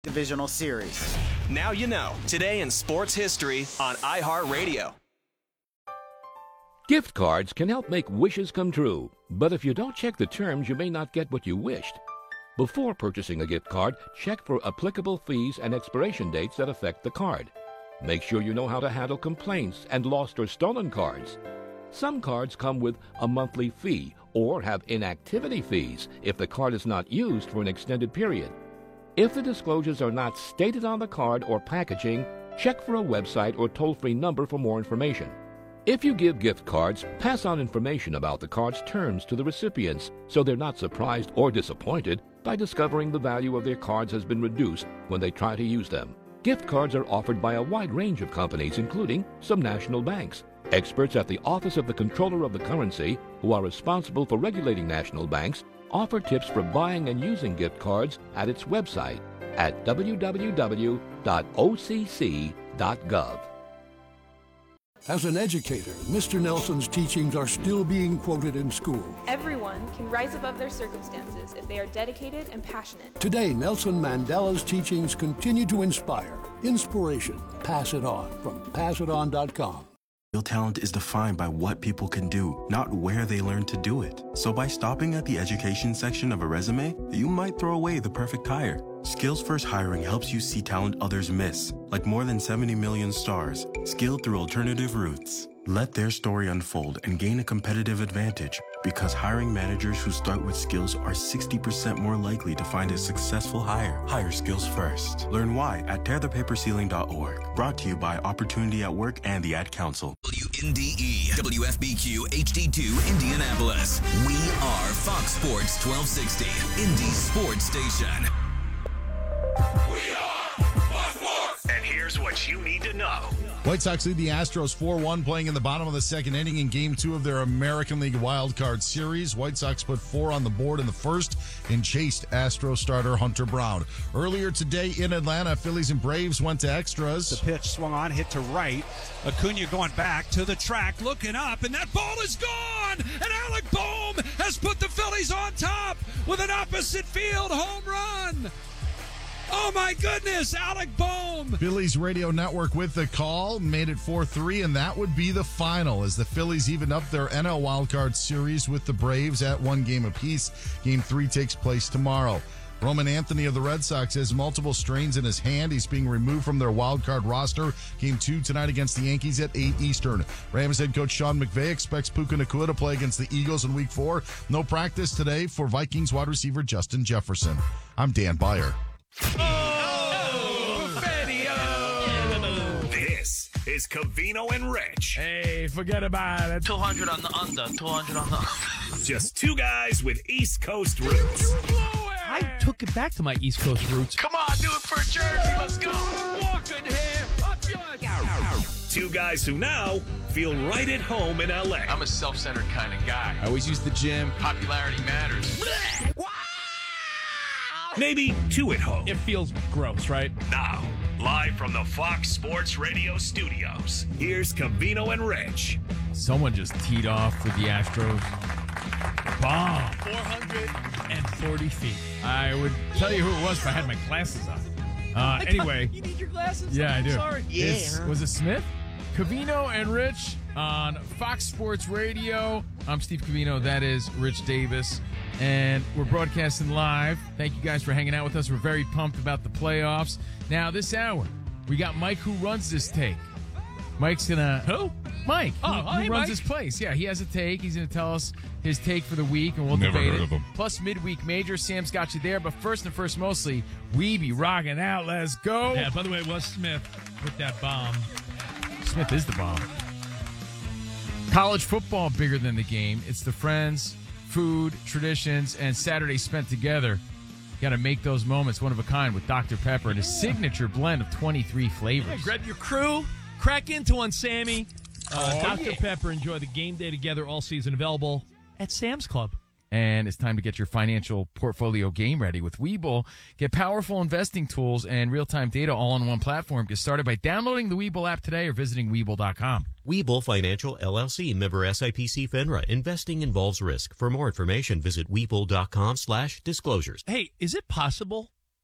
Divisional Series. Now you know. Today in sports history on iHeartRadio. Gift cards can help make wishes come true, but if you don't check the terms, you may not get what you wished. Before purchasing a gift card, check for applicable fees and expiration dates that affect the card. Make sure you know how to handle complaints and lost or stolen cards. Some cards come with a monthly fee or have inactivity fees if the card is not used for an extended period. If the disclosures are not stated on the card or packaging, check for a website or toll-free number for more information. If you give gift cards, pass on information about the card's terms to the recipients so they're not surprised or disappointed by discovering the value of their cards has been reduced when they try to use them. Gift cards are offered by a wide range of companies, including some national banks. Experts at the Office of the Comptroller of the Currency, who are responsible for regulating national banks, offer tips for buying and using gift cards at its website at www.occ.gov. As an educator, Mr. Nelson's teachings are still being quoted in school. Everyone can rise above their circumstances if they are dedicated and passionate. Today, Nelson Mandela's teachings continue to inspire. Inspiration. Pass it on from passiton.com. Real talent is defined by what people can do, not where they learn to do it. So by stopping at the education section of a resume, you might throw away the perfect hire. Skills First Hiring helps you see talent others miss, like more than 70 million stars, skilled through alternative routes. Let their story unfold and gain a competitive advantage, because hiring managers who start with skills are 60% more likely to find a successful hire. Hire skills first. Learn why at tearthepaperceiling.org. Brought to you by Opportunity at Work and the Ad Council. WNDE, WFBQ, HD2, Indianapolis. We are Fox Sports 1260, Indy's sports station. We are Fox Sports! And here's what you need to know. White Sox lead the Astros 4-1, playing in the bottom of the second inning in Game 2 of their American League Wild Card Series. White Sox put 4 on the board in the first and chased Astros starter Hunter Brown. Earlier today in Atlanta, Phillies and Braves went to extras. The pitch swung on, hit to right. Acuna going back to the track, looking up, and that ball is gone! And Alec Bohm has put the Phillies on top with an opposite field home run! Oh, my goodness, Alec Bohm. Phillies radio network with the call, made it 4-3, and that would be the final as the Phillies even up their NL Wildcard Series with the Braves at 1 game apiece. Game 3 takes place tomorrow. Roman Anthony of the Red Sox has multiple strains in his hand. He's being removed from their wildcard roster. Game 2 tonight against the Yankees at 8 Eastern. Rams head coach Sean McVay expects Puka Nacua to play against the Eagles in Week 4. No practice today for Vikings wide receiver Justin Jefferson. I'm Dan Beyer. This is Covino and Rich. Hey, forget about it. 200 on the under, 200 on the under. Just two guys with East Coast roots. I took it back to my East Coast roots. Come on, do it for Jersey. Let's go. Walking here. Two guys who now feel right at home in LA. I'm a self-centered kind of guy. I always use the gym. Popularity matters. Maybe two at home. It feels gross, right? Now, live from the Fox Sports Radio studios, here's Covino and Rich. Someone just teed off for the Astros. Bomb. 440 feet. I would tell you who it was if I had my glasses on. Anyway. You need your glasses? Yeah, I do. Sorry. Yeah. Was it Smith? Covino and Rich on Fox Sports Radio. I'm Steve Covino. That is Rich Davis. And we're broadcasting live. Thank you guys for hanging out with us. We're very pumped about the playoffs. Now, this hour, we got Mike who runs this take. Mike's going to... Who? Mike, who hey, runs Mike. this place. Yeah, he has a take. He's going to tell us his take for the week, and we'll Never debate heard it. of him. Plus, midweek major. Sam's got you there. But first and first, mostly, we be rocking out. Let's go. Yeah, by the way, it was Smith with that bomb. Smith is the bomb. College football bigger than the game. It's the friends, food, traditions, and Saturday spent together. Got to make those moments one of a kind with Dr. Pepper and his signature blend of 23 flavors. Yeah, grab your crew, crack into one, Sammy. Dr. yeah. Pepper, enjoy the game day together all season. Available at Sam's Club. And it's time to get your financial portfolio game ready with Webull. Get powerful investing tools and real-time data all on one platform. Get started by downloading the Webull app today or visiting Webull.com. Webull Financial, LLC, member SIPC FINRA. Investing involves risk. For more information, visit Webull.com/disclosures. Hey, is it possible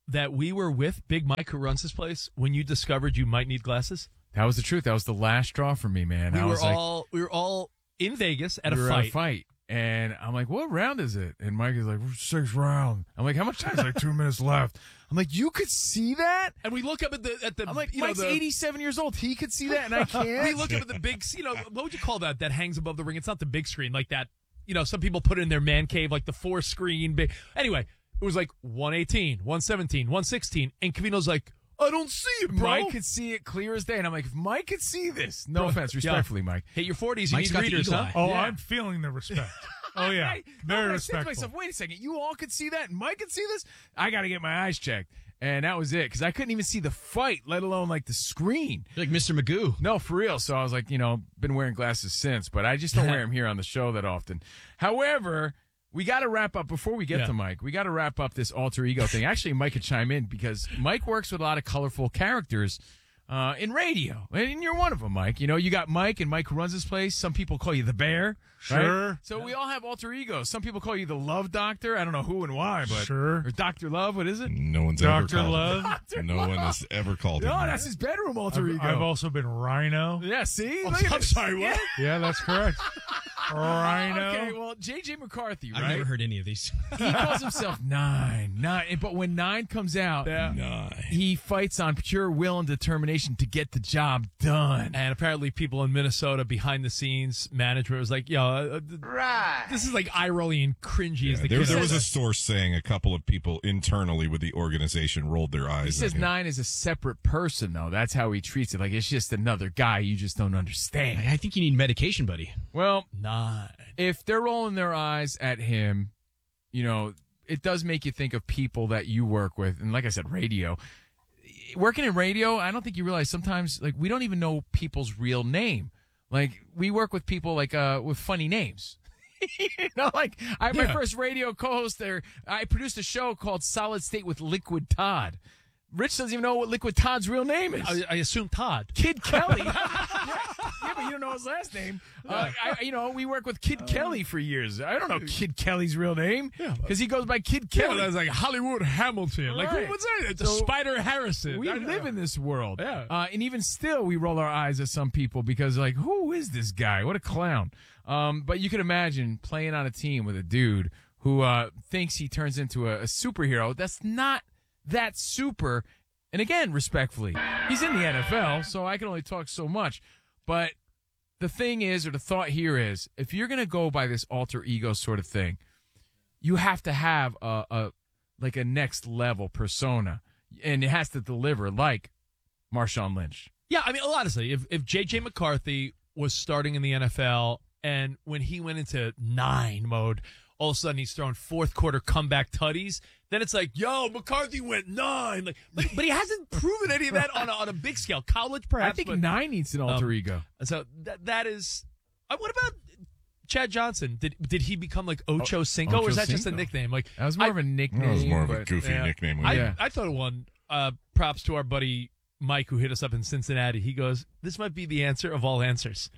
that we were with Big Mike, who runs this place, when you discovered you might need glasses? That was the truth. That was the last straw for me, man. We were all in Vegas at a fight. And I'm like, what round is it? And Mike is like, 6th round. I'm like, how much time? He's like, 2 minutes left. I'm like, you could see that? And we look up at the. I'm like, Mike's 87 years old. He could see that, and I can't. We look up at the big, what would you call that hangs above the ring? It's not the big screen like that. Some people put it in their man cave, like the 4-screen big. Anyway, it was like 118, 117, 116, and Covino's like, I don't see it, bro. Mike could see it clear as day, and I'm like, if Mike could see this, no offense, respectfully, Mike. Hit your 40s, you need readers, huh? Oh, yeah. I'm feeling the respect. Oh, yeah. Very respectful. I said to myself, wait a second, you all could see that, and Mike could see this? I got to get my eyes checked. And that was it, because I couldn't even see the fight, let alone, like, the screen. You're like Mr. Magoo. No, for real. So I was like, been wearing glasses since, but I just don't wear them here on the show that often. However, we got to wrap up, before we get to Mike, we got to wrap up this alter ego thing. Actually, Mike could chime in, because Mike works with a lot of colorful characters in radio. And you're one of them, Mike. You got Mike, and Mike who runs this place. Some people call you the Bear. Sure. Right? So we all have alter egos. Some people call you the Love Doctor. I don't know who and why, but sure. Or Dr. Love, what is it? No one's Dr. ever Love. called him. No one has ever called him. No, that's his bedroom alter ego. I've also been Rhino. Yeah, see? I'm sorry, what? Yeah, that's correct. Rhino. Okay, well, J.J. McCarthy, right? I've never heard any of these. He calls himself Nine. But when 9 comes out, he fights on pure will and determination to get the job done. And apparently people in Minnesota behind the scenes, management was like, this is like eye-rolling and cringy. As the there was a source saying a couple of people internally with the organization rolled their eyes. He says 9 is a separate person, though. That's how he treats it. Like, it's just another guy you just don't understand. I think you need medication, buddy. Well, 9. If they're rolling their eyes at him, it does make you think of people that you work with. And like I said, radio. Working in radio, I don't think you realize sometimes, like, we don't even know people's real name. Like, we work with people, like, with funny names. My first radio co-host there, I produced a show called Solid State with Liquid Todd. Rich doesn't even know what Liquid Todd's real name is. I assume Todd. Kid Kelly. Yeah, but you don't know his last name. We work with Kid Kelly for years. I don't know Kid Kelly's real name because he goes by Kid Kelly. Yeah, that's like Hollywood Hamilton. Right. Like, what's that? It's Spider Harrison. We live in this world. Yeah. And even still, we roll our eyes at some people because, like, who is this guy? What a clown. But you can imagine playing on a team with a dude who thinks he turns into a superhero. That's not that super. And again, respectfully, he's in the NFL, so I can only talk so much. But the thing is, or the thought here is, if you're going to go by this alter ego sort of thing, you have to have a next level persona, and it has to deliver like Marshawn Lynch. Yeah, I mean, honestly, if J.J. McCarthy was starting in the NFL, and when he went into 9 mode, all of a sudden he's throwing fourth quarter comeback tutties, then it's like, yo, McCarthy went 9. But he hasn't proven any of that on a big scale. College, perhaps. I think 9 needs an alter ego. So that is. What about Chad Johnson? Did he become like Ocho Cinco, or is that just a nickname? Like, that was more of a nickname. That was more of a goofy nickname. I thought of one. Props to our buddy Mike who hit us up in Cincinnati. He goes, "This might be the answer of all answers."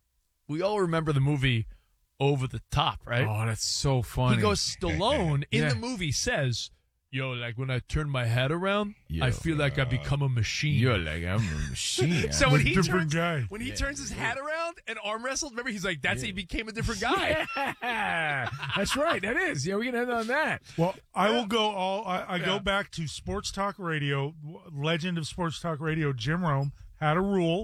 We all remember the movie Over the Top, right? Oh, that's so funny. He goes, Stallone in the movie says, yo, like when I turn my head around, I feel like I become a machine. You're like, I'm a machine. So when he turns his hat around and arm wrestled, remember, he's like, he became a different guy. Yeah, that's right. That is. Yeah, we can end on that. Well, I will go I go back to Sports Talk Radio, legend of Sports Talk Radio, Jim Rome, had a rule.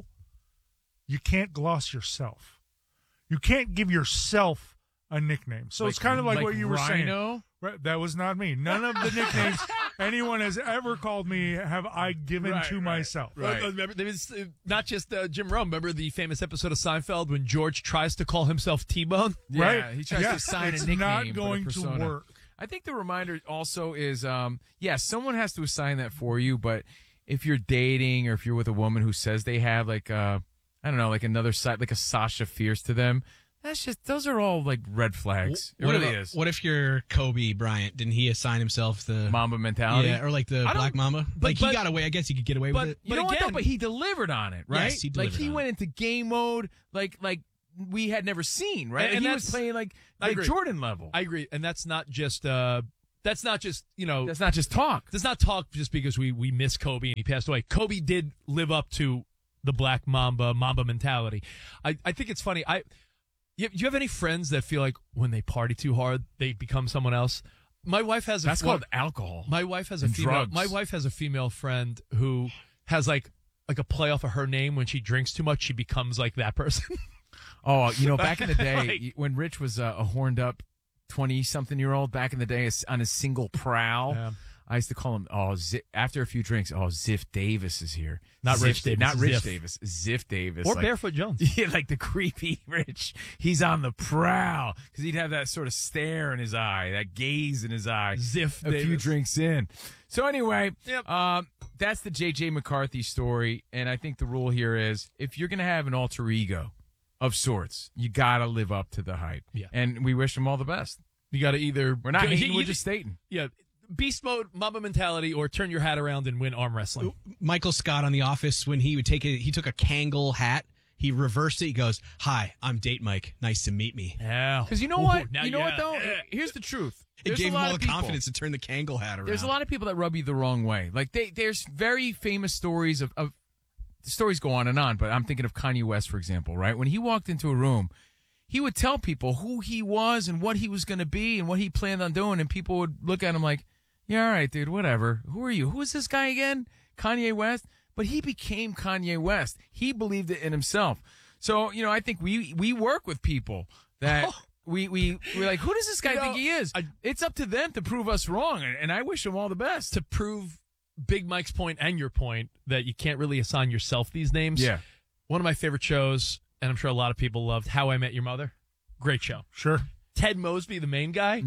You can't gloss yourself. You can't give yourself a nickname. So it's kind of like what you were saying. Right, that was not me. None of the nicknames anyone has ever called me have I given to myself. Right. Remember, there was not just Jim Rome. Remember the famous episode of Seinfeld when George tries to call himself T-Bone? Yeah, right. He tries to sign a nickname. It's not going to work. I think the reminder also is, someone has to assign that for you, but if you're dating or if you're with a woman who says they have like another side, like a Sasha Fierce to them, those are all like red flags. It really is. What if you're Kobe Bryant? Didn't he assign himself the Mamba mentality? Yeah, or like the Black Mamba? He got away. I guess he could get away with it. But he delivered on it, right? Yes, he delivered. Like he went into game mode, like we had never seen, right? And he was playing like Jordan level. I agree, and that's not just That's not just, That's not just talk. That's not talk just because we miss Kobe and he passed away. Kobe did live up to the Black Mamba mentality. I think it's funny. Do you have any friends that feel like when they party too hard, they become someone else? My wife has That's called alcohol. My wife has and drugs. My wife has a female friend who has like a play off of her name. When she drinks too much, she becomes like that person. Oh, back in the day when Rich was a horned up 20-something-year-old back in the day on his single prowl. Yeah. I used to call him, after a few drinks, Ziff Davis is here. Not Rich Davis. Not Rich Ziff. Davis. Ziff Davis. Or Barefoot Jones. Yeah, like the creepy Rich. He's on the prowl. Because he'd have that sort of stare in his eye, that gaze in his eye. Ziff a Davis. few drinks in. So anyway, Yep. that's the J.J. McCarthy story. And I think the rule here is if you're going to have an alter ego of sorts, you got to live up to the hype. Yeah. And we wish him all the best. You got to either... We're not hating, we're just stating. Yeah. Beast mode, Mamba mentality, or turn your hat around and win arm wrestling. Michael Scott on The Office, when he took a Kangol hat, he reversed it. He goes, "Hi, I'm Date Mike. Nice to meet me." Yeah. Because you know what? Now, You know what, yeah. though? Here's the truth. It There's gave a him lot all of the people- confidence to turn the Kangol hat around. There's a lot of people that rub you the wrong way. Like, there's very famous stories of the stories go on and on, but I'm thinking of Kanye West, for example, right? When he walked into a room, he would tell people who he was and what he was going to be and what he planned on doing, and people would look at him like, yeah, all right, dude, whatever. Who are you? Who is this guy again? Kanye West? But he became Kanye West. He believed it in himself. So, I think we work with people that we're like, who does this guy think he is? It's up to them to prove us wrong, and I wish them all the best. To prove Big Mike's point and your point that you can't really assign yourself these names. Yeah. One of my favorite shows, and I'm sure a lot of people loved, How I Met Your Mother. Great show. Sure. Ted Mosby, the main guy,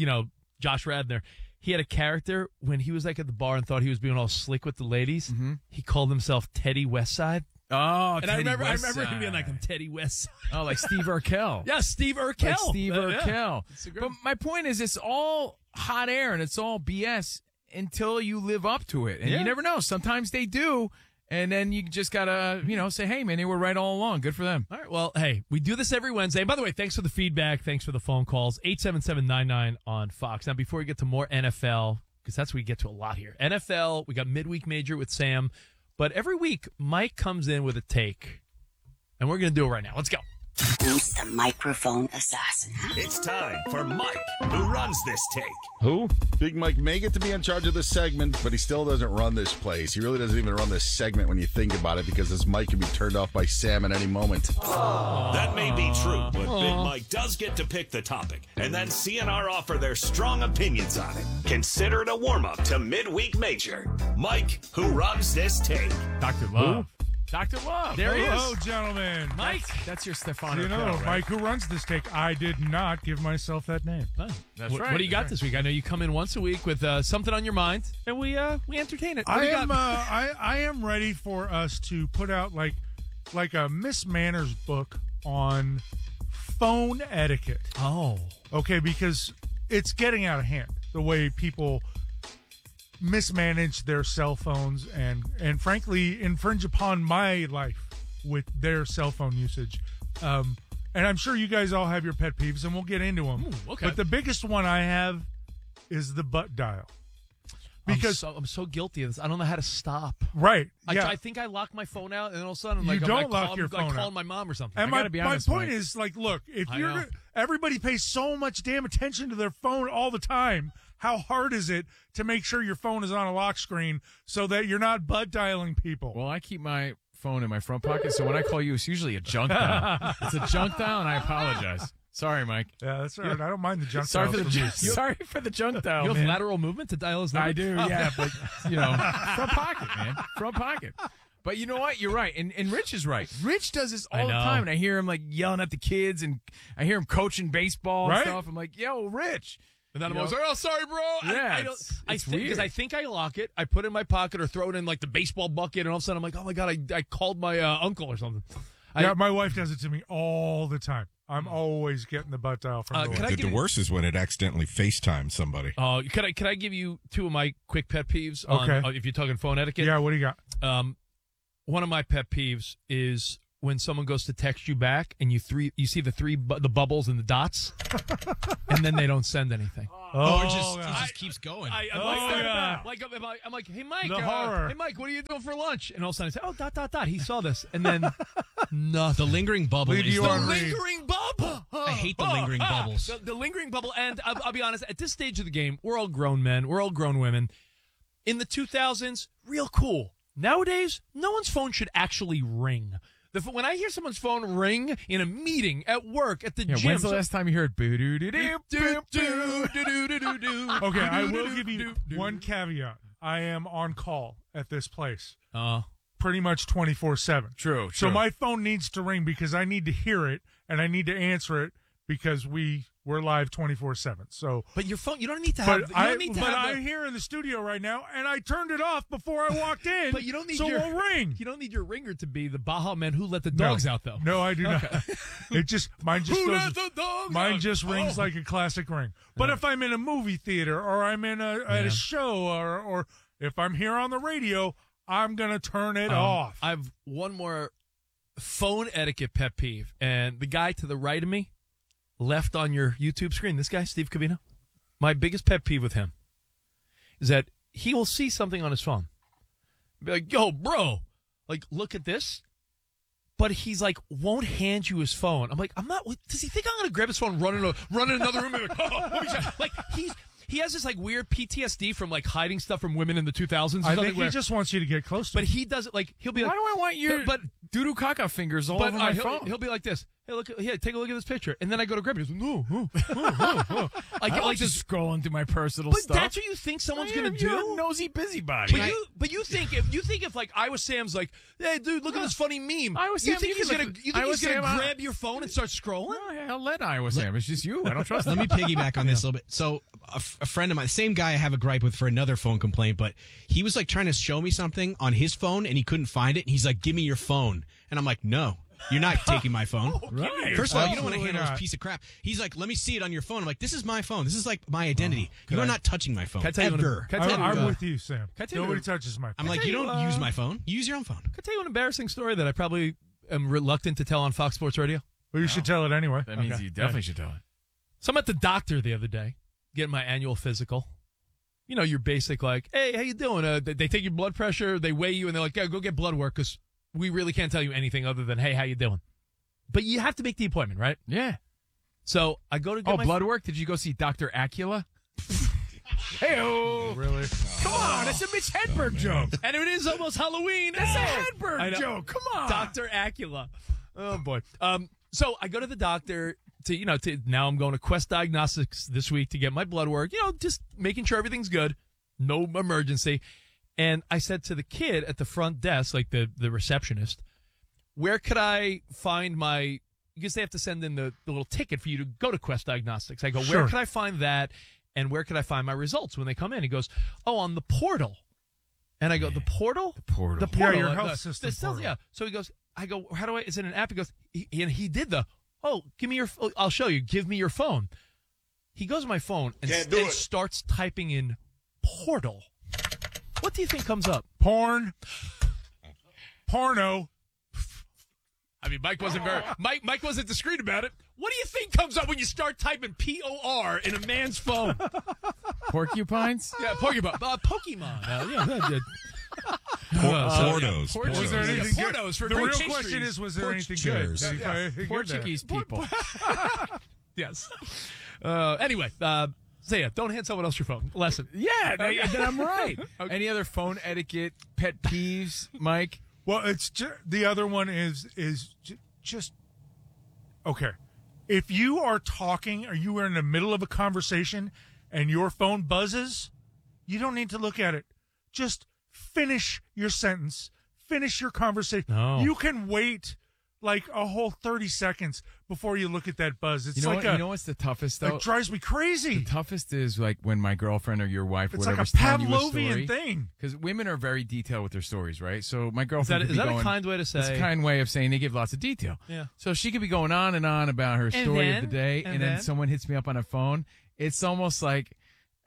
Josh Radnor, he had a character when he was like at the bar and thought he was being all slick with the ladies. He called himself Teddy Westside. Oh, and Teddy I remember Westside. him being like, I'm Teddy Westside. Oh, like Steve Urkel. Yeah, Steve Urkel. Like Steve Urkel. Yeah. But my point is, it's all hot air and it's all BS until you live up to it. And you never know. Sometimes they do. And then you just got to, say, hey, man, they were right all along. Good for them. All right. Well, hey, we do this every Wednesday. And by the way, thanks for the feedback. Thanks for the phone calls. 877-99 on Fox. Now, before we get to more NFL, because that's what we get to a lot here. NFL, we got Midweek Major with Sam. But every week, Mike comes in with a take. And we're going to do it right now. Let's go. Who's the microphone assassin? It's time for Mike, who runs this take. Who? Big Mike may get to be in charge of this segment, but he still doesn't run this place. He really doesn't even run this segment when you think about it, because this mic can be turned off by Sam at any moment. That may be true, but Big Mike does get to pick the topic, and then CNR offer their strong opinions on it. Consider it a warm-up to Midweek Major. Mike, who runs this take. Dr. Love. Dr. Love. There he Hello, is. gentlemen. Mike. That's your Stefano. You know, Urkel, right? Mike, who runs this take, I did not give myself that name. That's right. What do you got this week? I know you come in once a week with something on your mind, and we entertain it. What do you got? I am ready for us to put out like a Miss Manners book on phone etiquette. Oh. Okay, because it's getting out of hand, the way people mismanage their cell phones and frankly infringe upon my life with their cell phone usage. And I'm sure you guys all have your pet peeves, and we'll get into them. Ooh, okay. But the biggest one I have is the butt dial. Because I'm so guilty of this. I don't know how to stop. Right. I Yeah. think I lock my phone out, and then all of a sudden, You I'm don't like, lock your phone calling out. my mom or something. And I gotta be honest, my point Mike. is, like, look, if I you're know. everybody pays so much damn attention to their phone all the time, how hard is it to make sure your phone is on a lock screen so that you're not butt dialing people? Well, I keep my phone in my front pocket, so when I call you, it's usually a junk dial. It's a junk dial, and I apologize. Sorry, Mike. Yeah, that's all right. I don't mind the junk Sorry dials for the from you. sorry for the junk dial. You have man. lateral movement to dial his number? I do, Oh. yeah, but front pocket, man, front pocket. But you know what? You're right, and Rich is right. Rich does this all the know. time, and I hear him like yelling at the kids, and I hear him coaching baseball and Right? stuff. I'm like, yo, Rich. And then I'm You always know? like, oh, sorry, bro. Yeah, I don't. it's Because weird. I think I lock it. I put it in my pocket or throw it in like the baseball bucket, and all of a sudden I'm like, oh my god, I called my uncle or something. Yeah, my wife does it to me all the time. I'm always getting the butt dial from the can wife. I The worst is when it accidentally FaceTimes somebody. Can I give you two of my quick pet peeves? On, Okay. if you're talking phone etiquette. Yeah, what do you got? One of my pet peeves is when someone goes to text you back and you see the bubbles and the dots, and then they don't send anything. It just keeps going. I'm like, hey Mike, hey Mike, what are you doing for lunch? And all of a sudden I say, oh, dot. He saw this, and then nothing. The lingering bubble. Lingering bubble. I hate the lingering bubbles. The lingering bubble, and I'll be honest. At this stage of the game, we're all grown men. We're all grown women. In the 2000s, real cool. Nowadays, no one's phone should actually ring. When I hear someone's phone ring in a meeting, at work, at the gym. When's the last time you heard Okay, I will give you one caveat. I am on call at this place. Pretty much 24/7. True. So my phone needs to ring because I need to hear it and I need to answer it because we're live 24/7. So, but your phone, you don't need to have. I'm here in the studio right now, and I turned it off before I walked in. But you don't need so we'll ring. You don't need your ringer to be the Baja Men who let the dogs out, though. No, I do not. Mine just out? rings like a classic ring. But if I'm in a movie theater or I'm in at a show or if I'm here on the radio, I'm gonna turn it off. I have one more phone etiquette pet peeve, and the guy to the right of me. Left on your YouTube screen, this guy, Steve Covino, my biggest pet peeve with him is that he will see something on his phone. Be like, yo, bro, like, look at this. But he's like, won't hand you his phone. I'm like, I'm not, does he think I'm going to grab his phone, run in another room and be like, let me check. Like, he has this like weird PTSD from like hiding stuff from women in the 2000s. I think he just wants you to get close to him. But he doesn't, like, he'll be like, why do I want your doo-doo caca fingers all over my phone? He'll be like this. Hey, look! Here, take a look at this picture, and then I go to grab it. He goes, no. I get like just scrolling through my personal but stuff. That's what you think someone's going to do? You're a nosy busybody. But you think if like Iowa Sam's like, hey, dude, look at this funny meme. Iowa Sam, you think he's gonna grab your phone and start scrolling? No, I'll let Iowa Sam. It's just you. I don't trust. Let me piggyback on this a little bit. So a friend of mine, the same guy I have a gripe with for another phone complaint, but he was like trying to show me something on his phone and he couldn't find it. And he's like, give me your phone. And I'm like, no. You're not taking my phone. Right. First of all, you don't want to handle this piece of crap. He's like, let me see it on your phone. I'm like, this is my phone. This is like my identity. You are not touching my phone. Ever. I'm with you, Sam. Nobody touches my phone. I'm like, you don't use my phone. You use your own phone. Can I tell you an embarrassing story that I probably am reluctant to tell on Fox Sports Radio? Well, you should tell it anyway. That means you definitely should tell it. So I'm at the doctor the other day, getting my annual physical. You know, your basic like, hey, how you doing? They take your blood pressure, they weigh you, and they're like, yeah, go get blood work because we really can't tell you anything other than, hey, how you doing? But you have to make the appointment, right? Yeah. So I go to get my blood work? Did you go see Dr. Acula? Hey-oh. Really? Come on, it's a Mitch Hedberg joke. And it is almost Halloween. It's a Hedberg joke. Come on. Dr. Acula. Oh, boy. So I go to the doctor now I'm going to Quest Diagnostics this week to get my blood work, just making sure everything's good. No emergency. And I said to the kid at the front desk, like the receptionist, where could I find because they have to send in the little ticket for you to go to Quest Diagnostics. I go, where could I find that? And where could I find my results when they come in? He goes, on the portal. And I go, the portal? The portal. The portal. Yeah, your health system portal. Yeah. So he goes, I go, how do is it an app? He goes, he did give me I'll show you. Give me your phone. He goes to my phone and starts typing in portal. What do you think comes up? Porno. I mean, Mike wasn't discreet about it. What do you think comes up when you start typing POR in a man's phone? Porcupines? Yeah, porcupine. Pokemon. Pornos. Was there anything good? Pornos for the real great question is, was there anything chairs. good? Portuguese people. Yes. Anyway, so yeah, don't hand someone else your phone. Lesson. Yeah, then I'm right. Okay. Any other phone etiquette pet peeves, Mike? Well, it's the other one is just okay. If you are talking or you are in the middle of a conversation and your phone buzzes, you don't need to look at it. Just finish your sentence. Finish your conversation. No. You can wait like a whole 30 seconds before you look at that buzz. It's you know what's the toughest, though? It drives me crazy. The toughest is like when my girlfriend or your wife, it's whatever's like a telling you a story. Pavlovian thing. Because women are very detailed with their stories, right? So my girlfriend is that a kind way to say? It's a kind way of saying they give lots of detail. Yeah. So she could be going on and on about her story of the day, and then someone hits me up on a phone. It's almost like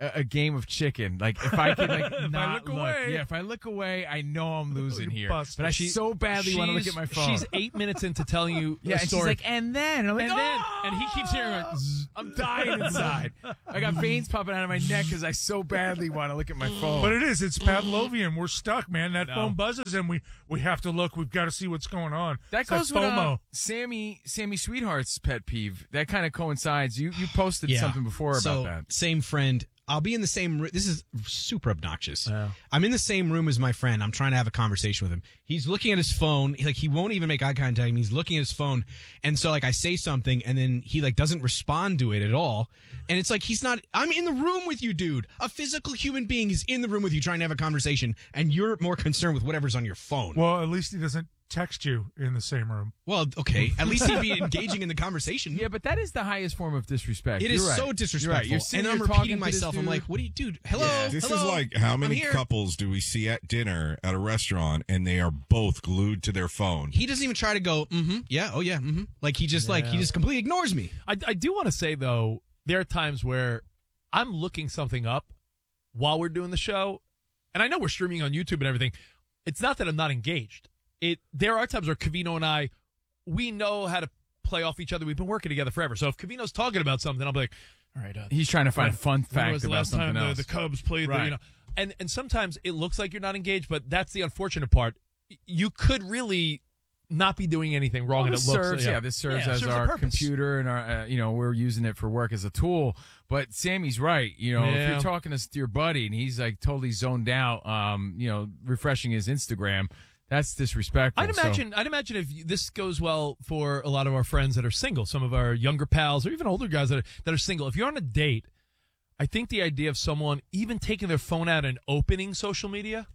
a game of chicken. Like if I could like If not I look away. Yeah, if I look away, I know I'm losing here. Bust. But I so badly want to look at my phone. She's 8 minutes into telling you yeah, a and story. she's like, and then I'm like, and he keeps hearing like, zzz. I'm dying inside. I got veins popping out of my neck because I so badly want to look at my phone. But it's Pavlovian. We're stuck, man. That phone buzzes, and we have to look. We've got to see what's going on. That It's goes like with FOMO. Sammy Sweetheart's pet peeve. That kind of coincides. You posted something before about that. Same friend. I'll be in the same room. This is super obnoxious. I'm in the same room as my friend. I'm trying to have a conversation with him. He's looking at his phone. He won't even make eye contact with me. He's looking at his phone. And so I say something and then he doesn't respond to it at all. And it's like I'm in the room with you, dude. A physical human being is in the room with you trying to have a conversation and you're more concerned with whatever's on your phone. Well, at least he doesn't text you in the same room. Well, okay. At least he'd be engaging in the conversation. Yeah, but that is the highest form of disrespect. It is You're right. so disrespectful. You're right. And I'm repeating myself. I'm like, what do you, dude? Hello? Yeah, this hello? is like how many I'm here. couples do we see at dinner at a restaurant and they are both glued to their phone? He doesn't even try to go, yeah, oh yeah, Like he just completely ignores me. I do want to say though, there are times where I'm looking something up while we're doing the show, and I know we're streaming on YouTube and everything. It's not that I'm not engaged. There are times where Covino and I, we know how to play off each other. We've been working together forever. So if Covino's talking about something, I'll be like, all right. He's trying to find a fun when fact was the about last something time else. the Cubs played, Right. And sometimes it looks like you're not engaged, but that's the unfortunate part. You could really not be doing anything wrong, and it This looks serves, this serves as a our purpose. computer, and our, we're using it for work as a tool. But Sammy's right. If you're talking to your buddy and he's like totally zoned out, refreshing his Instagram, that's disrespectful. I'd imagine if this goes well for a lot of our friends that are single, some of our younger pals or even older guys that are single. If you're on a date, I think the idea of someone even taking their phone out and opening social media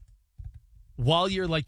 while you're like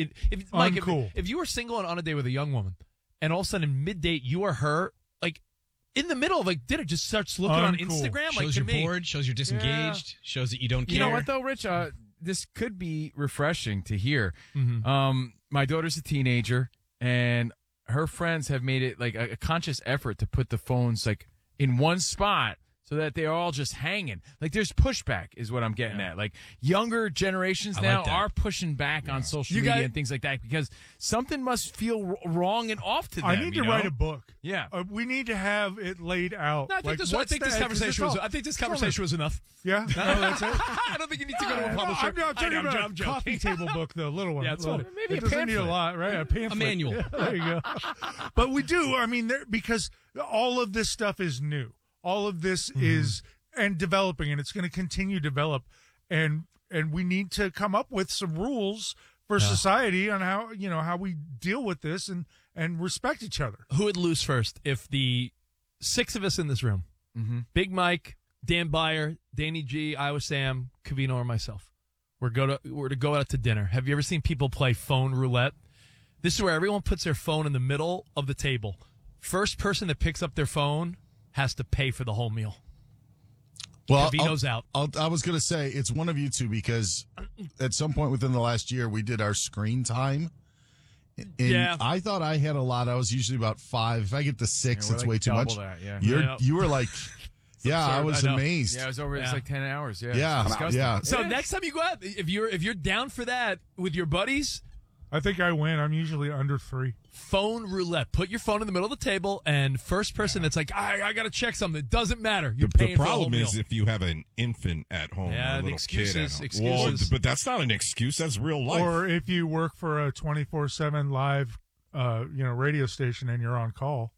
if you were single and on a date with a young woman, and all of a sudden mid-date you are her, like in the middle of like dinner, just starts looking on Instagram, shows like you're bored, shows you're disengaged, shows that you don't care. You know what though, Rich? This could be refreshing to hear. Mm-hmm. My daughter's a teenager, and her friends have made it like a conscious effort to put the phones like in one spot so that they're all just hanging. Like there's pushback is what I'm getting at. Like younger generations now are pushing back on social media and things like that because something must feel wrong and off to them. I need to write a book. Yeah. We need to have it laid out. No, I think this conversation was enough. Yeah? No, that's it? I don't think you need to go to a publisher. I'm talking about a coffee table book, the little one. Yeah, that's fine. Maybe a it doesn't need a pamphlet. lot, right? A pamphlet. A manual. Yeah, there you go. But we do. I mean, because all of this stuff is new. All of this is and developing, and it's going to continue to develop. And we need to come up with some rules for society on how we deal with this and respect each other. Who would lose first if the six of us in this room, Big Mike, Dan Byer, Danny G, Iowa Sam, Covino, or myself, we're to go out to dinner? Have you ever seen people play phone roulette? This is where everyone puts their phone in the middle of the table. First person that picks up their phone has to pay for the whole meal. Well, Covino's out. I was going to say it's one of you two because at some point within the last year we did our screen time. And I thought I had a lot. I was usually about 5. If I get to 6, it's like way too much. double that, You were like, I was amazed. Yeah, it was over. It's like 10 hours. Yeah. So next time you go out, if you're down for that with your buddies, I think I win. I'm usually under 3. Phone roulette. Put your phone in the middle of the table, and first person that's like, I got to check something. It doesn't matter. You're The paying for the whole problem meal. is if you have an infant at home, Yeah, or a the little excuses- kid at home. excuses. Well, but that's not an excuse. That's real life. Or if you work for a 24/7 live, radio station and you're on call,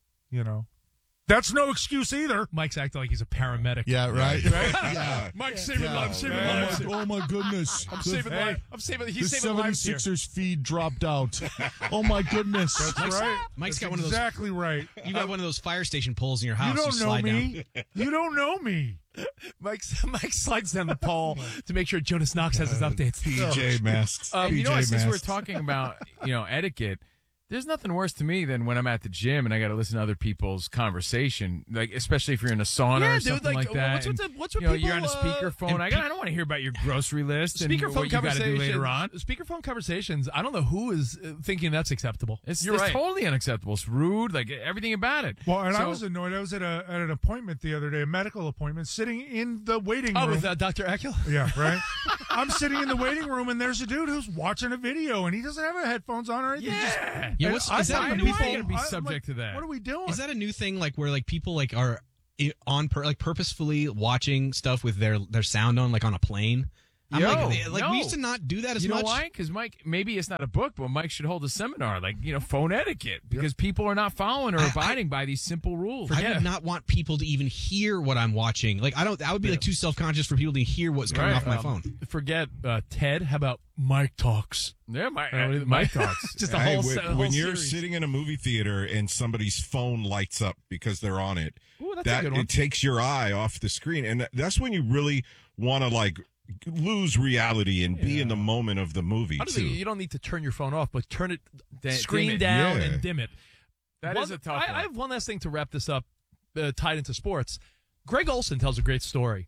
that's no excuse either. Mike's acting like he's a paramedic. Yeah, right. Yeah. Mike's saving lives. Saving lives. Oh my goodness. I'm saving lives. He's the saving lives here. 76ers feed dropped out. Oh my goodness. That's right. Mike's That's got one of those. exactly right. You got one of those fire station poles in your house. You don't know slide me. down. You don't know me. Mike slides down the pole to make sure Jonas Knox has his updates. PJ masks. You know what, since masks. we're talking about etiquette, There's nothing worse to me than when I'm at the gym and I got to listen to other people's conversation, like especially if you're in a sauna or something like that. What's with people? You're on a speakerphone. I don't want to hear about your grocery list and what you got to do later on. Speakerphone conversations. I don't know who is thinking that's acceptable. It's right. Totally unacceptable. It's rude. Like everything about it. Well, and I was annoyed. I was at an appointment the other day, a medical appointment, sitting in the waiting room. Oh, with Dr. Eckler? Yeah, right. I'm sitting in the waiting room, and there's a dude who's watching a video, and he doesn't have headphones on or anything. Yeah. Is that a new thing? To be subject to that. What are we doing? Is that a new thing? Like where like people like are purposefully watching stuff with their sound on, like on a plane? We used to not do that as much. You know why? Because Mike, maybe it's not a book, but Mike should hold a seminar, like, phone etiquette, because people are not following or abiding by these simple rules. I would not want people to even hear what I'm watching. Like, I would be like too self-conscious for people to hear what's coming off my phone. Forget Ted. How about Mike Talks? Yeah, Mike Talks. Just a whole when you're series. sitting in a movie theater and somebody's phone lights up because they're on it, Ooh, that's a good one. It takes your eye off the screen, and that's when you really want to lose reality and be in the moment of the movie too. You don't need to turn your phone off, but turn it screen down and dim it. That is a tough one. I have one last thing to wrap this up, tied into sports. Greg Olson tells a great story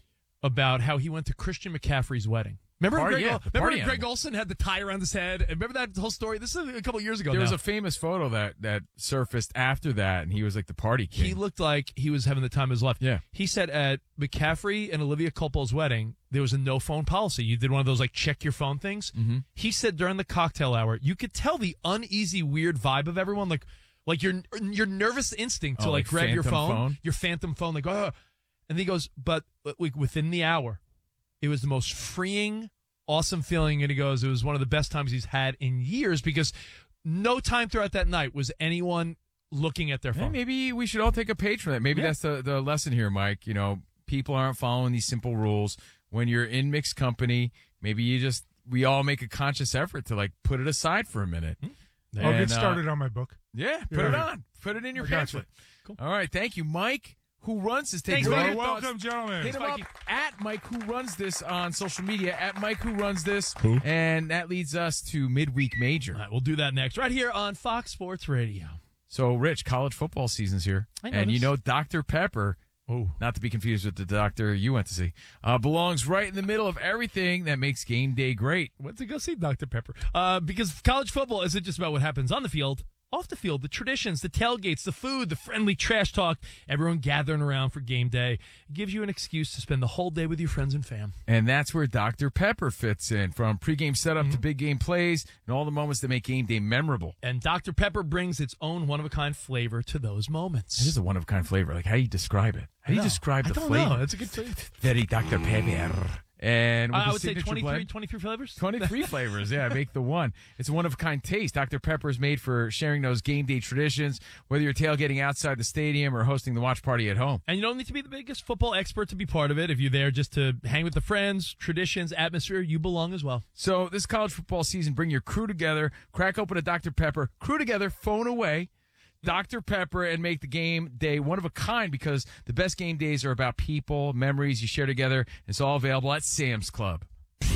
about how he went to Christian McCaffrey's wedding. Remember Greg Olson had the tie around his head? And remember that whole story? This is a couple years ago. There was a famous photo that surfaced after that, and he was like the party king. He looked like he was having the time of his life. Yeah. He said at McCaffrey and Olivia Culpo's wedding, there was a no phone policy. You did one of those check your phone things. Mm-hmm. He said during the cocktail hour, you could tell the uneasy, weird vibe of everyone, like your nervous instinct to grab your phone, your phantom phone, and he goes, but within the hour, it was the most freeing, awesome feeling, and he goes, it was one of the best times he's had in years because no time throughout that night was anyone looking at their phone. Maybe we should all take a page from that. Maybe that's the lesson here, Mike. People aren't following these simple rules. When you're in mixed company, maybe we all make a conscious effort to put it aside for a minute. I'll get started on my book. Yeah, put it on. Put it in your pamphlet. Cool. All right, thank you, Mike. Who runs this? Thanks, Mike. Welcome, gentlemen. Hit him up at Mike Who Runs This on social media, at Mike Who Runs This. Who? And that leads us to Midweek Major. All right, we'll do that next, right here on Fox Sports Radio. So, Rich, college football season's here. And Dr. Pepper, not to be confused with the doctor you went to see, belongs right in the middle of everything that makes game day great. Went to go see Dr. Pepper. Because college football isn't just about what happens on the field. Off the field, the traditions, the tailgates, the food, the friendly trash talk, everyone gathering around for game day. It gives you an excuse to spend the whole day with your friends and fam. And that's where Dr. Pepper fits in, from pregame setup to big game plays and all the moments that make game day memorable. And Dr. Pepper brings its own one-of-a-kind flavor to those moments. It is a one-of-a-kind flavor. How do you describe it? How do you describe the flavor? That's a good flavor. Very Dr. Pepper. And I would say 23 flavors? 23 flavors, yeah, make the one. It's a one-of-a-kind taste. Dr. Pepper is made for sharing those game day traditions, whether you're tailgating outside the stadium or hosting the watch party at home. And you don't need to be the biggest football expert to be part of it. If you're there just to hang with the friends, traditions, atmosphere, you belong as well. So this college football season, bring your crew together, crack open a Dr. Pepper, crew together, phone away, Dr. Pepper, and make the game day one of a kind, because the best game days are about people, memories you share together. It's all available at Sam's Club.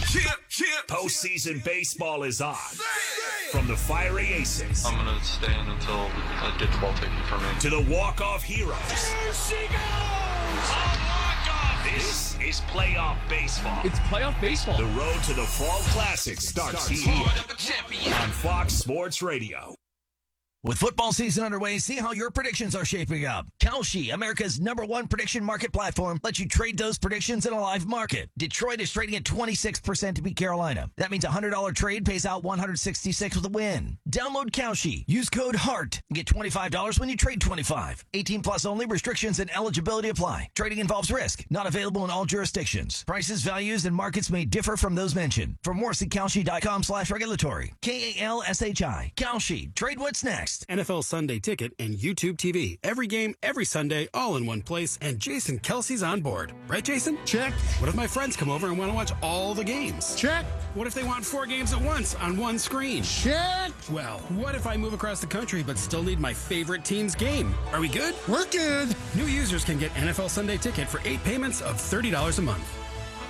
Postseason baseball is on. From the fiery aces. I'm going to stay in until I get the ball taken from me. To the walk-off heroes. There she goes! A walk-off! This is playoff baseball. It's playoff baseball. The road to the Fall Classic starts here on Fox Sports Radio. With football season underway, see how your predictions are shaping up. Kalshi, America's #1 prediction market platform, lets you trade those predictions in a live market. Detroit is trading at 26% to beat Carolina. That means a $100 trade pays out $166 with a win. Download Kalshi. Use code HEART and get $25 when you trade 25. 18 plus only. Restrictions and eligibility apply. Trading involves risk. Not available in all jurisdictions. Prices, values, and markets may differ from those mentioned. For more, see Kalshi.com/regulatory. KALSHI. Kalshi. Trade what's next. NFL Sunday Ticket and YouTube TV. Every game, every Sunday, all in one place, and Jason Kelsey's on board. Right, Jason? Check. What if my friends come over and want to watch all the games? Check. What if they want 4 games at once on one screen? Check. Well, what if I move across the country but still need my favorite team's game? Are we good? We're good. New users can get NFL Sunday Ticket for 8 payments of $30 a month.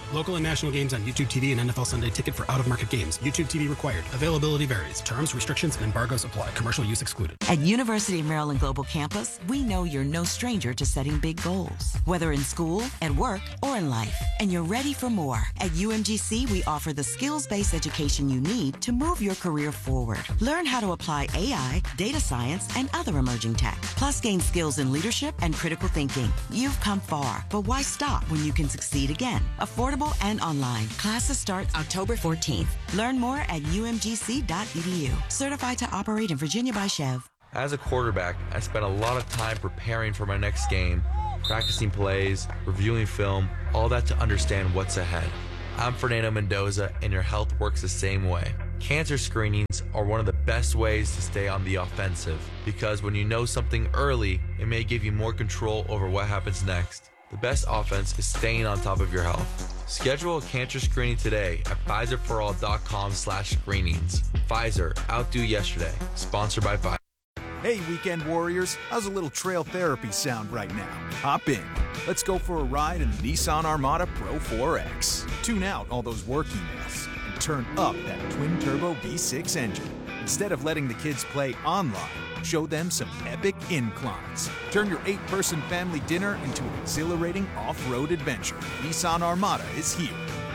Local and national games on YouTube TV and NFL Sunday Ticket for out-of-market games. YouTube TV required. Availability varies. Terms, restrictions, and embargoes apply. Commercial use excluded. At University of Maryland Global Campus, we know you're no stranger to setting big goals, whether in school, at work, or in life. And you're ready for more. At UMGC, we offer the skills-based education you need to move your career forward. Learn how to apply AI, data science, and other emerging tech. Plus, gain skills in leadership and critical thinking. You've come far, but why stop when you can succeed again? Affordable and online. Classes start October 14th. Learn more at umgc.edu. Certified to operate in Virginia by Chev. As a quarterback, I spent a lot of time preparing for my next game, practicing plays, reviewing film, all that to understand what's ahead. I'm Fernando Mendoza, and your health works the same way. Cancer screenings are one of the best ways to stay on the offensive, because when you know something early, it may give you more control over what happens next. The best offense is staying on top of your health. Schedule a cancer screening today at Pfizerforall.com/screenings. Pfizer, outdo yesterday. Sponsored by Pfizer. Hey, weekend warriors, how's a little trail therapy sound right now? Hop in. Let's go for a ride in the Nissan Armada Pro 4X. Tune out all those work emails and turn up that twin-turbo V6 engine. Instead of letting the kids play online, show them some epic inclines. Turn your 8-person family dinner into an exhilarating off-road adventure. Nissan Armada is here.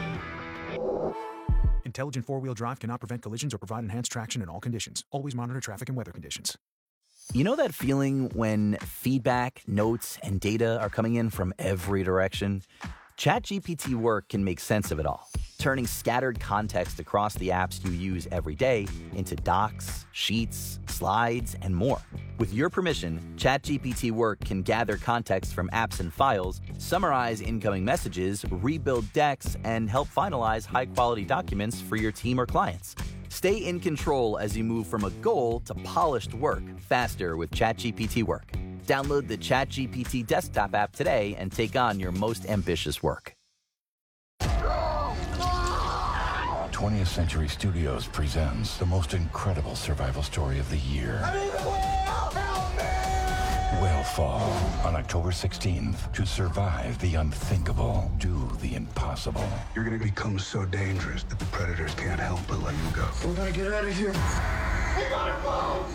Intelligent four-wheel drive cannot prevent collisions or provide enhanced traction in all conditions. Always monitor traffic and weather conditions. You know that feeling when feedback, notes, and data are coming in from every direction? ChatGPT Work can make sense of it all, turning scattered context across the apps you use every day into docs, sheets, slides, and more. With your permission, ChatGPT Work can gather context from apps and files, summarize incoming messages, rebuild decks, and help finalize high-quality documents for your team or clients. Stay in control as you move from a goal to polished work faster with ChatGPT Work. Download the ChatGPT desktop app today and take on your most ambitious work. 20th Century Studios presents the most incredible survival story of the year. Whalefall on October 16th. To survive the unthinkable, do the impossible. You're gonna become so dangerous that the predators can't help but let you go. We gotta get out of here. We gotta go!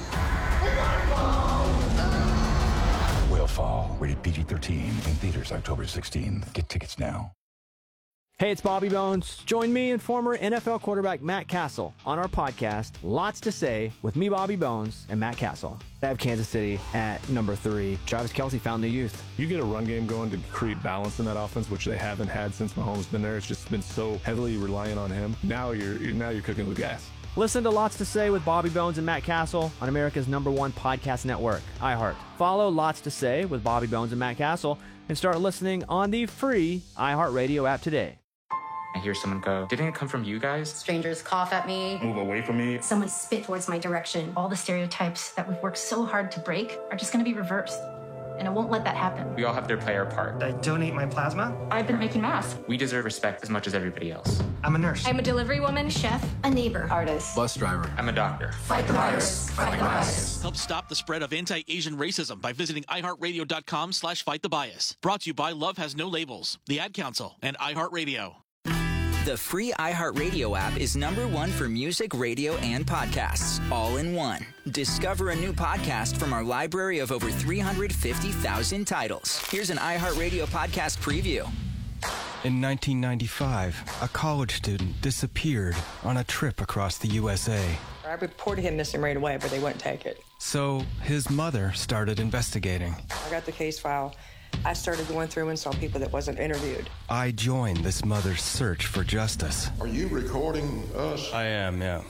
Whalefall, rated PG-13, in theaters October 16th. Get tickets now. Hey, it's Bobby Bones. Join me and former NFL quarterback Matt Castle on our podcast, Lots to Say, with me, Bobby Bones, and Matt Castle. I have Kansas City at number 3. Travis Kelce found new youth. You get a run game going to create balance in that offense, which they haven't had since Mahomes been there. It's just been so heavily reliant on him. Now you're cooking with gas. Listen to Lots to Say with Bobby Bones and Matt Castle on America's #1 podcast network, iHeart. Follow Lots to Say with Bobby Bones and Matt Castle and start listening on the free iHeartRadio app today. I hear someone go, "Didn't it come from you guys?" Strangers cough at me. Move away from me. Someone spit towards my direction. All the stereotypes that we've worked so hard to break are just going to be reversed. And I won't let that happen. We all have to play our part. I donate my plasma. I've been making masks. We deserve respect as much as everybody else. I'm a nurse. I'm a delivery woman, chef, a neighbor, artist, Bus driver. I'm a doctor. Fight the virus. Fight the bias. Help stop the spread of anti-Asian racism by visiting iHeartRadio.com/fightthebias. Brought to you by Love Has No Labels, the Ad Council, and iHeartRadio. The free iHeartRadio app is #1 for music, radio, and podcasts, all in one. Discover a new podcast from our library of over 350,000 titles. Here's an iHeartRadio podcast preview. In 1995, a college student disappeared on a trip across the USA. I reported him missing right away, but they wouldn't take it. So his mother started investigating. I got the case file. I started going through and saw people that wasn't interviewed. I joined this mother's search for justice. Are you recording us? I am, yeah.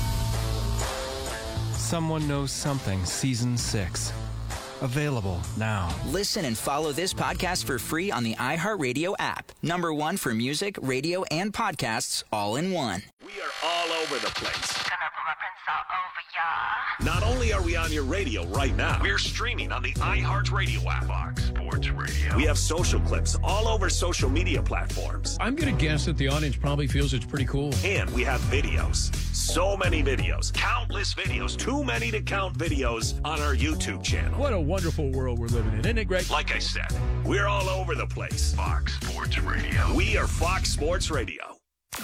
Someone Knows Something, Season 6. Available now. Listen and follow this podcast for free on the iHeartRadio app. #1 for music, radio, and podcasts, all in one. We are all over the place. Not only are we on your radio right now, we're streaming on the iHeartRadio app. Fox Sports Sports Radio. We have social clips all over social media platforms. I'm going to guess that the audience probably feels it's pretty cool. And we have videos. So many videos. Countless videos. Too many to count videos on our YouTube channel. What a wonderful world we're living in. Isn't it great? Like I said, we're all over the place. Fox Sports Radio. We are Fox Sports Radio.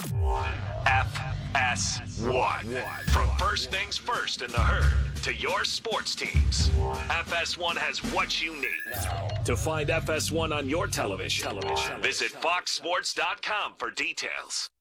FS1. From first things first in the herd to your sports teams, FS1 has what you need. To find FS1 on your television, visit foxsports.com for details.